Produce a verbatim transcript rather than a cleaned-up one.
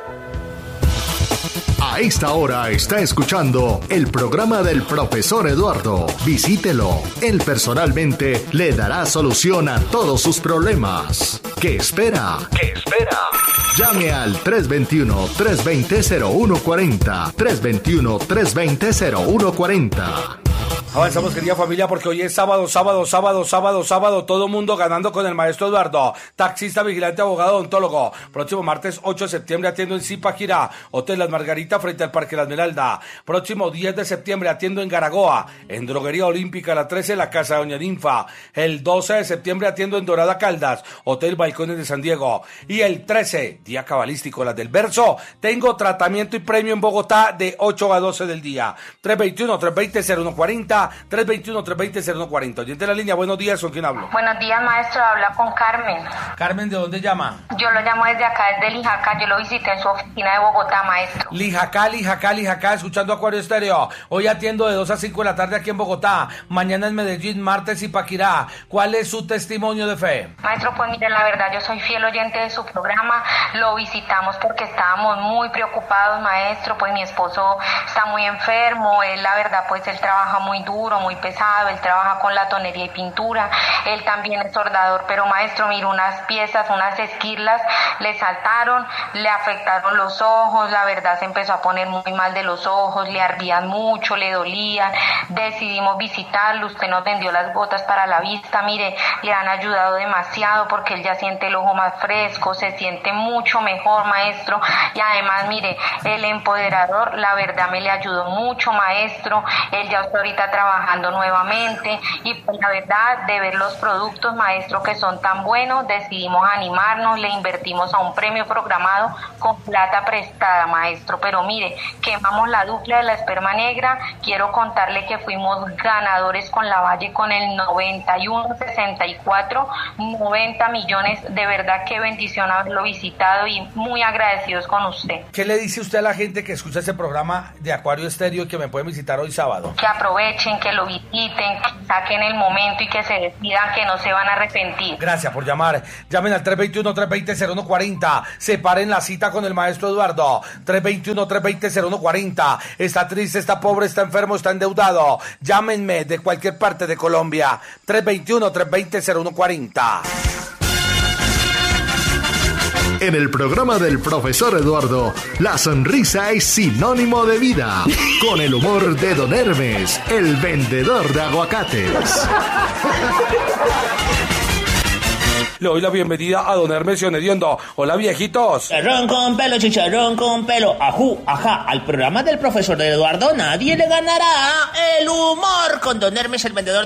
A esta hora está escuchando el programa del profesor Eduardo. Visítelo. Él personalmente le dará solución a todos sus problemas. ¿Qué espera? ¿Qué espera? Llame al tres dos uno, tres dos cero, cero uno cuatro cero, tres dos uno, tres dos cero, cero uno cuatro cero. Avanzamos, querida familia, porque hoy es sábado, sábado, sábado, sábado, sábado, todo mundo ganando con el maestro Eduardo, taxista, vigilante, abogado, odontólogo. Próximo martes ocho de septiembre atiendo en Zipaquirá, Hotel Las Margaritas frente al Parque La Esmeralda. Próximo diez de septiembre atiendo en Garagoa, en Droguería Olímpica, la trece, la Casa de Doña Ninfa. El doce de septiembre atiendo en Dorada Caldas, Hotel Balcones de San Diego. Y el trece, día cabalístico, las del verso, tengo tratamiento y premio en Bogotá de ocho a doce del día. tres dos uno, tres dos cero, cero uno cuatro cero, tres dos uno, tres dos cero, cero uno cuatro cero. Oyente de la línea, buenos días, ¿con quién hablo? Buenos días, maestro, habla con Carmen. Carmen, ¿de dónde llama? Yo lo llamo desde acá, desde Lijacá, yo lo visité en su oficina de Bogotá, maestro. Lijacá, Lijacá, Lijacá, escuchando Acuario Estéreo. Hoy atiendo de dos a cinco de la tarde aquí en Bogotá, mañana en Medellín, martes Zipaquirá. ¿Cuál es su testimonio de fe? Maestro, pues mire, la verdad, yo soy fiel oyente de su programa, lo visitamos porque estábamos muy preocupados, maestro, pues mi esposo está muy enfermo, él, la verdad, pues él trabaja muy duro, muy pesado, él trabaja con la tonería y pintura, él también es soldador, pero maestro, mire, unas piezas, unas esquirlas le saltaron, le afectaron los ojos, la verdad se empezó a poner muy mal de los ojos, le ardían mucho, le dolían, decidimos visitarlo, usted nos vendió las gotas para la vista, mire, le han ayudado demasiado porque él ya siente el ojo más fresco, se siente mucho mejor, maestro, y además, mire, el empoderador, la verdad me le ayudó mucho, maestro, él ya está ahorita trabajando nuevamente, y pues la verdad, de ver los productos, maestro, que son tan buenos, decidimos animarnos, le invertimos a un premio programado con plata prestada, maestro, pero mire, quemamos la dupla de la esperma negra, quiero contarle que fuimos ganadores con la Valle con el noventa y uno sesenta y cuatro, noventa millones, de verdad qué bendición haberlo visitado y muy agradecidos con usted. ¿Qué le dice usted a la gente que escucha ese programa de Acuario Estéreo y que me puede visitar hoy sábado? Que aprovechen, que lo visiten, que saquen el momento y que se decidan, que no se van a arrepentir. Gracias por llamar. Llamen al tres dos uno, tres dos cero, cero uno cuatro cero. Separen la cita con el maestro Eduardo. tres dos uno, tres dos cero, cero uno cuatro cero. Está triste, está pobre, está enfermo, está endeudado. Llámenme de cualquier parte de Colombia. tres dos uno, tres dos cero, cero uno cuatro cero. En el programa del profesor Eduardo, la sonrisa es sinónimo de vida. Con el humor de Don Hermes, el vendedor de aguacates. Le doy la bienvenida a Don Hermes Hediondo. Hola, viejitos. Chicharrón con pelo, chicharrón con pelo. Ajú, ajá. Al programa del profesor Eduardo nadie le ganará. El humor con Don Hermes, el vendedor